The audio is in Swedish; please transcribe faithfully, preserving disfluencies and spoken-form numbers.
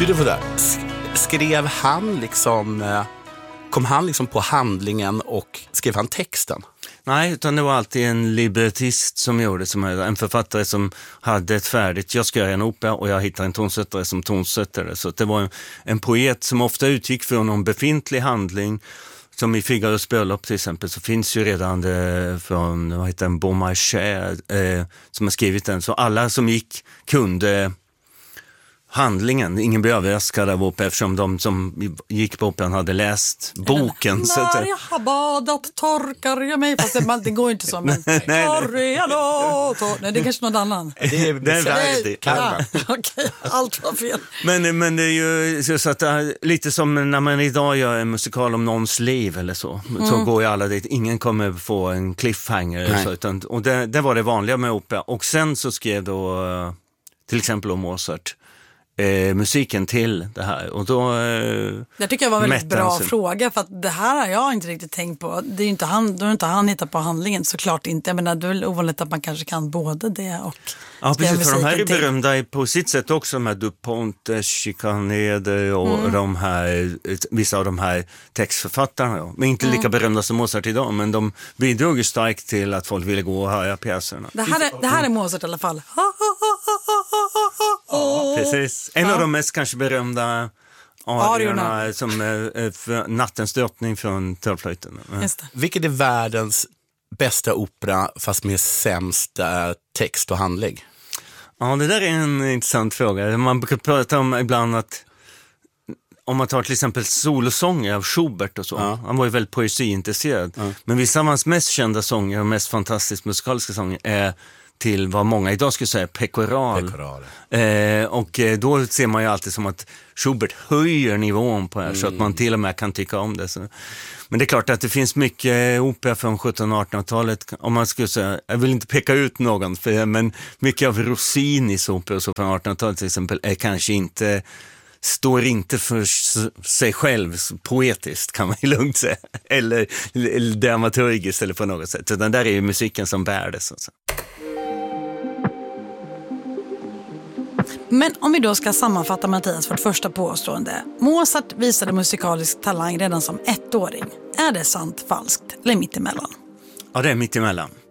Du, det var där. Skrev han liksom, kom han liksom på handlingen och skrev han texten? Nej, utan det var alltid en librettist som gjorde, som en författare som hade ett färdigt, jag ska göra en opera och jag hittar en tonsättare som tonsättare. Så det var en, en poet som ofta utgick från någon befintlig handling. Som i Figaros bröllop till exempel, så finns ju redan det från, vad heter den, Beaumarchais eh, som har skrivit den. Så alla som gick kunde handlingen. Ingen blev överraskad av opera eftersom de som gick på operan hade läst boken. Så att, när jag har badat torkar jag mig. Fast det, det går inte så. Men, nej, nej. Torriano, tor- nej, det är kanske någon annan. Det är, det är Verdi. Ja, okej, allt var fel. Men, men det är ju så att lite som när man idag gör en musikal om någons liv eller så. Mm. Så går ju alla dit. Ingen kommer få en cliffhanger. Eller så, utan, och det, det var det vanliga med opera. Och sen så skrev då till exempel om Mozart Eh, musiken till det här och då eh, jag tycker det var en väldigt bra sin... fråga, för att det här har jag inte riktigt tänkt på. Det är ju inte han, då är inte han hittat på handlingen, såklart inte. Jag menar, det är väl ovanligt att man kanske kan både det och ja, precis, för de här är till. berömda på sitt sätt också, de här Dupont, Chicanede och mm. de här, vissa av de här textförfattarna, ja. Men inte lika mm. berömda som Mozart idag, men de bidrog ju starkt till att folk ville gå och höra pjäserna. Det här är, det här är Mozart i alla fall. Ja, precis. En ja. av de mest kanske berömda arierna som är Nattens drottning från Trollflöjten. Vilket är världens bästa opera fast med sämst text och handling? Ja, det där är en intressant fråga. Man brukar prata om ibland att om man tar till exempel solosånger av Schubert och så. Ja. Han var ju väldigt poesiintresserad. Ja. Men vissa av hans mest kända sånger och mest fantastiskt musikaliska sånger är till vad många idag skulle säga pekoral. pekoral. Eh, och då ser man ju alltid som att Schubert höjer nivån på det här mm. så att man till och med kan tycka om det. Så. Men det är klart att det finns mycket opera från sjuttonhundra- och artonhundratalet. Om man skulle säga, jag vill inte peka ut någon, för, men mycket av Rossinis opera så från artonhundratalet till exempel är kanske inte, står inte för sig själv poetiskt, kan man ju lugnt säga. Eller, eller dramaturgiskt eller på något sätt. Så den där är ju musiken som bär det så att säga. Men om vi då ska sammanfatta Mattias vårt första påstående. Mozart visade musikalisk talang redan som ettåring. Är det sant, falskt eller mittemellan? Ja, det är mittemellan.